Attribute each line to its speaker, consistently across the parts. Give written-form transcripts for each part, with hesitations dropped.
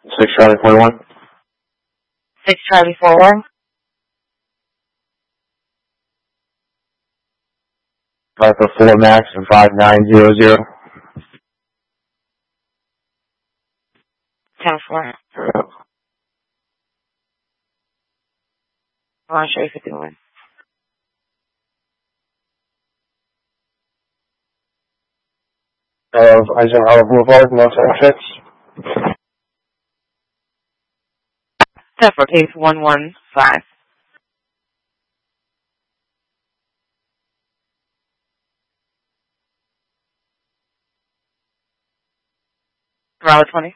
Speaker 1: 6 Charlie 41.
Speaker 2: 6 Charlie 41.
Speaker 1: Alpha 4 Max and 5900.
Speaker 2: 10-4. I want to show you 51.
Speaker 1: Of Eisenhower Boulevard, Los Angeles.
Speaker 2: 10-4, case 115. Bravo 20.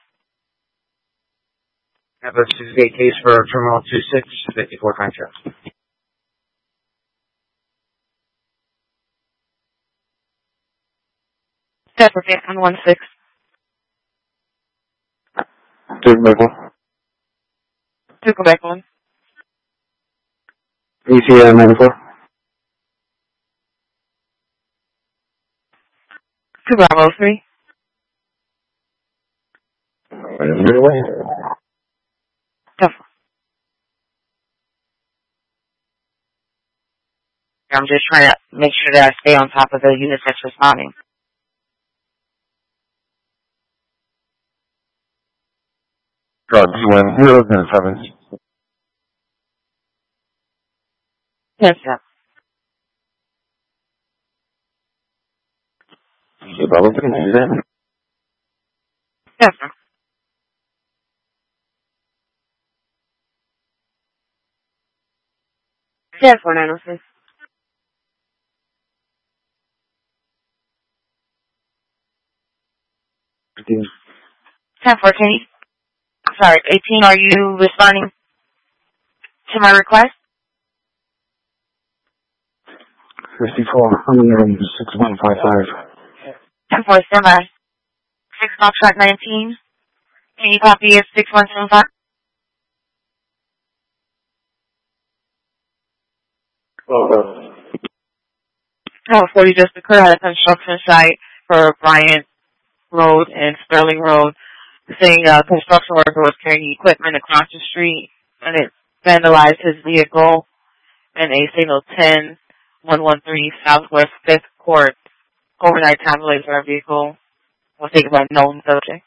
Speaker 1: Have a Tuesday case for Terminal 2654 contract.
Speaker 2: 10-4, case 116.
Speaker 1: Duke Michael.
Speaker 2: To Quebec 1.
Speaker 1: ECA 94.
Speaker 2: To Bravo 3.
Speaker 1: Right away.
Speaker 2: 10-4. I'm just trying to make sure that I stay on top of the units that's responding.
Speaker 1: God, UN 007.
Speaker 2: Yes, sir.
Speaker 1: You probably can do that.
Speaker 2: Yes, sir. Yes, 4906.
Speaker 1: Okay.
Speaker 2: 10-4, can you? Sorry, 18, are you responding to my request?
Speaker 1: 54, 6155.
Speaker 2: 10-4, standby. 6 Foxtrot 19. Can you copy it 6175?
Speaker 1: Okay.
Speaker 2: Oh, 40 just occurred at a construction site for Bryant Road and Sterling Road, saying a construction worker was carrying equipment across the street and it vandalized his vehicle in a signal 10113 Southwest 5th Court. Overnight time delays for our vehicle was taken by known subject.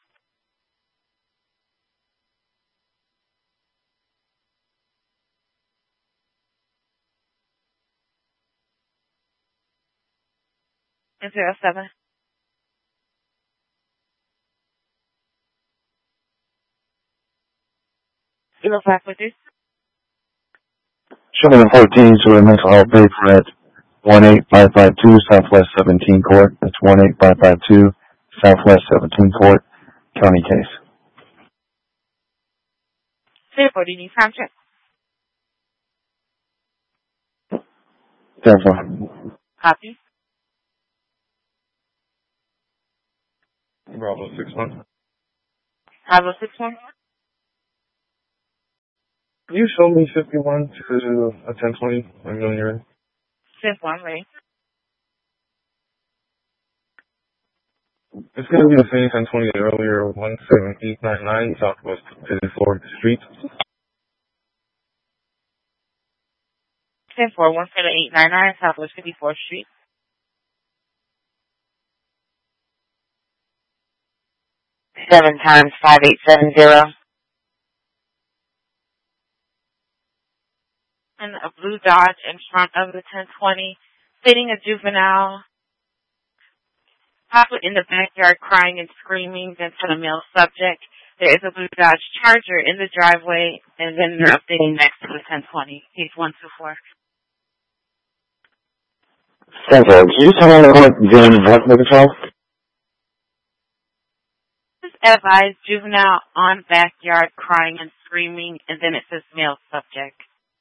Speaker 2: And 07. 05
Speaker 1: Showing 14 to a mental health break for at 18552 Southwest 17 Court. That's 18552 Southwest 17 Court, county case.
Speaker 2: 04, do you need time check?
Speaker 1: 10-4.
Speaker 2: Copy.
Speaker 1: Bravo 61.
Speaker 2: Bravo 61.
Speaker 1: Can you show me 51 to a 1020? I'm going here.
Speaker 2: 10-1, ready.
Speaker 1: It's going to be the same 1020 earlier, 17899 Southwest 54th Street.
Speaker 2: 10-4, 17899 Southwest 54th Street. Seven times 5870. And a blue Dodge in front of the 1020, sitting a juvenile, possibly in the backyard crying and screaming, then to the male subject. There is a blue Dodge Charger in the driveway, and then they're updating next to the 1020, case 124.
Speaker 1: 10-4. Can you tell me what doing what with the child?
Speaker 2: This is advised juvenile on backyard crying and screaming, and then it says male subject.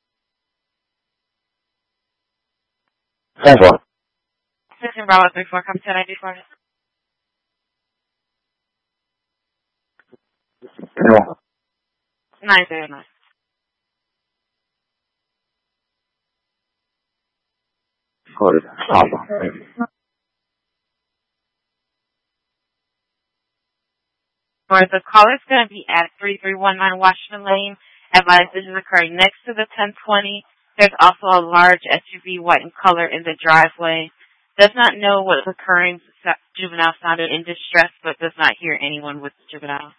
Speaker 1: 10-4.
Speaker 2: 16 Bravo 34, come to 94.
Speaker 1: No.
Speaker 2: 909.
Speaker 1: Got it. Awesome.
Speaker 2: Or the caller's going to be at 3319 Washington Lane. Advise this is occurring next to the 1020. There's also a large SUV, white in color, in the driveway. Does not know what is occurring. Juvenile sounded in distress, but does not hear anyone with juvenile.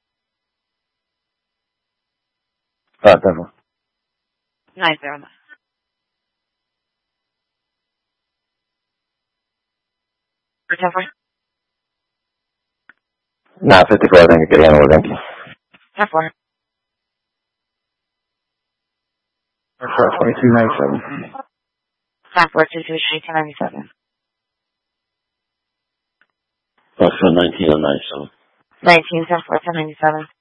Speaker 1: Definitely.
Speaker 2: 909. For 10-4?
Speaker 1: 954, I think I get handled, thank you.
Speaker 2: 10-4.
Speaker 1: 2297.
Speaker 2: 10-4,
Speaker 3: 1997.
Speaker 2: 19, 10-4, 1097.